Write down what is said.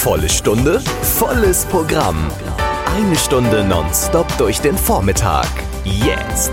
Volle Stunde, volles Programm. Eine Stunde nonstop durch den Vormittag. Jetzt